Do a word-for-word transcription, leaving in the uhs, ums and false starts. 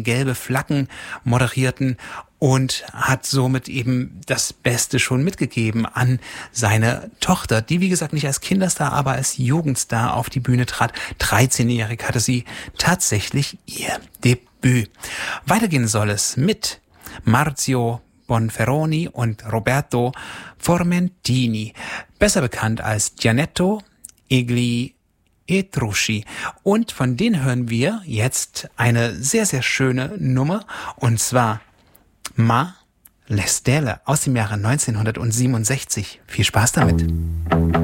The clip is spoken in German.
Gelbe Flaggen moderierten und hat somit eben das Beste schon mitgegeben an seine Tochter, die wie gesagt nicht als Kinderstar, aber als Jugendstar auf die Bühne trat. dreizehnjährig hatte sie tatsächlich ihr Debüt. Weitergehen soll es mit Marzio Bonferroni und Roberto Formentini, besser bekannt als Gianetto Egli Etrucci. Und von denen hören wir jetzt eine sehr, sehr schöne Nummer, und zwar Ma le Stelle aus dem Jahre neunzehnhundertsiebenundsechzig. Viel Spaß damit.